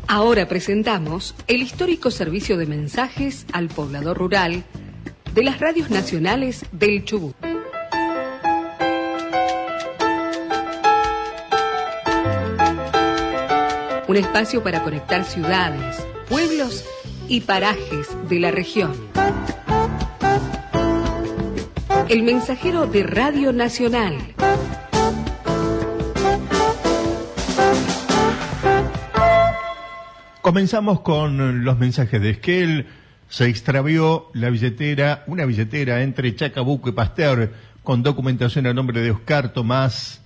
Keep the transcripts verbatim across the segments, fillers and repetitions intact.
Ahora presentamos el histórico servicio de mensajes al poblador rural de las radios nacionales del Chubut. Un espacio para conectar ciudades, pueblos y parajes de la región. El mensajero de Radio Nacional. Comenzamos con los mensajes de Esquel. Se extravió la billetera, una billetera entre Chacabuco y Pasteur, con documentación a nombre de Oscar Tomás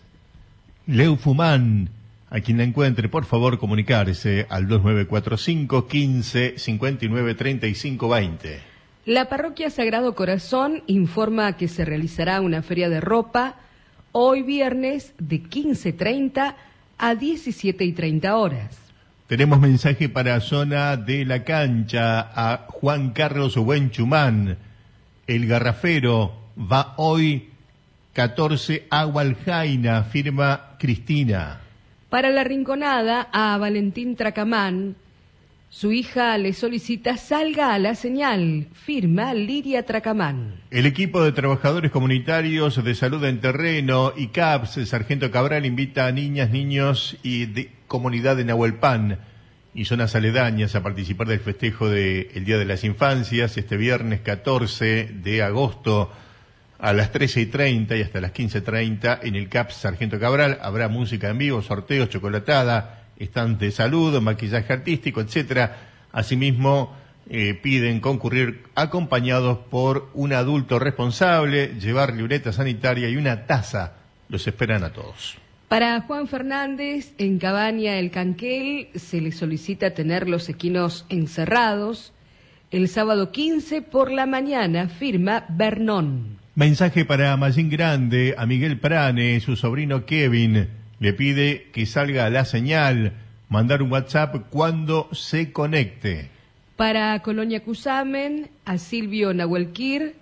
Leufumán. A quien la encuentre, por favor, comunicarse al dos nueve cuatro cinco, quince, cincuenta y nueve, treinta y cinco, veinte. La parroquia Sagrado Corazón informa que se realizará una feria de ropa hoy viernes de quince treinta a diecisiete y treinta horas. Tenemos mensaje para zona de la cancha a Juan Carlos Buenchumán. El garrafero va hoy catorce a Hualjaina, firma Cristina. Para la rinconada a Valentín Tracamán, su hija le solicita salga a la señal, firma Liria Tracamán. El equipo de trabajadores comunitarios de salud en terreno y C A P S, Sargento Cabral, invita a niñas, niños y de comunidad de Nahuelpan y zonas aledañas a participar del festejo del Día de las Infancias este viernes catorce de agosto a las trece y treinta y hasta las quince treinta en el C A P S Sargento Cabral. Habrá música en vivo, sorteos, chocolatada, stand de salud, maquillaje artístico, etcétera. Asimismo, eh, piden concurrir acompañados por un adulto responsable, llevar libreta sanitaria y una taza. Los esperan a todos. Para Juan Fernández, en Cabaña El Canquel, se le solicita tener los equinos encerrados el sábado quince por la mañana, firma Bernón. Mensaje para Mayín Grande, a Miguel Prane, su sobrino Kevin, le pide que salga a la señal, mandar un WhatsApp cuando se conecte. Para Colonia Cusamen, a Silvio Nahuelquir,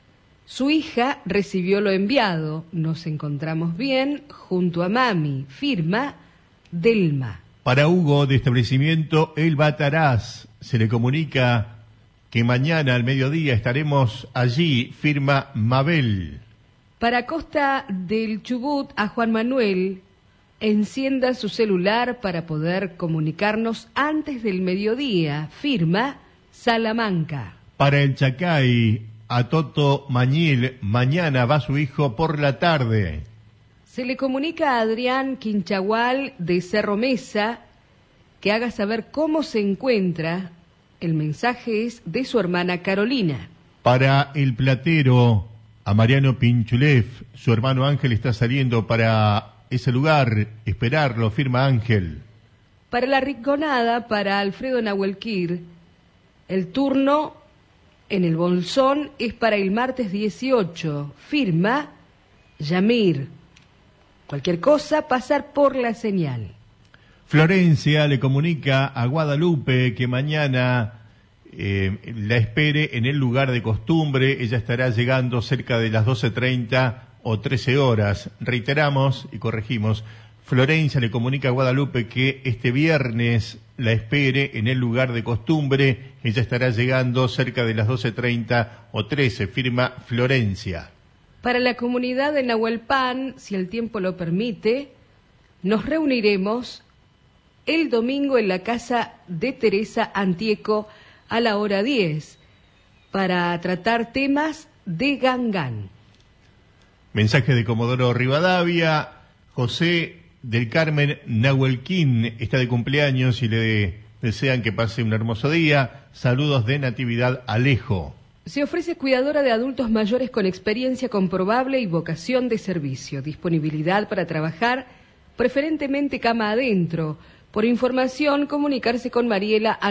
su hija recibió lo enviado, nos encontramos bien, junto a mami, firma Delma. Para Hugo, de establecimiento El Bataraz, se le comunica que mañana al mediodía estaremos allí, firma Mabel. Para Costa del Chubut, a Juan Manuel, encienda su celular para poder comunicarnos antes del mediodía, firma Salamanca. Para el Chacay, a Toto Mañil, mañana va su hijo por la tarde. Se le comunica a Adrián Quinchagual de Cerro Mesa que haga saber cómo se encuentra. El mensaje es de su hermana Carolina. Para el Platero, a Mariano Pinchulev, su hermano Ángel está saliendo para ese lugar, esperarlo, firma Ángel. Para la rinconada, para Alfredo Nahuelquir, el turno en el Bolsón es para el martes dieciocho, firma Yamir. Cualquier cosa, pasar por la señal. Florencia le comunica a Guadalupe que mañana eh, la espere en el lugar de costumbre. Ella estará llegando cerca de las doce treinta o trece horas. Reiteramos y corregimos. Florencia le comunica a Guadalupe que este viernes la espere en el lugar de costumbre. Ella estará llegando cerca de las doce treinta o trece. Firma Florencia. Para la comunidad de Nahuelpan, si el tiempo lo permite, nos reuniremos el domingo en la casa de Teresa Antieco a la hora diez para tratar temas de Gangán. Mensaje de Comodoro Rivadavia. José del Carmen Nahuelquín está de cumpleaños y le desean que pase un hermoso día. Saludos de Natividad Alejo. Se ofrece cuidadora de adultos mayores con experiencia comprobable y vocación de servicio. Disponibilidad para trabajar, preferentemente cama adentro. Por información, comunicarse con Mariela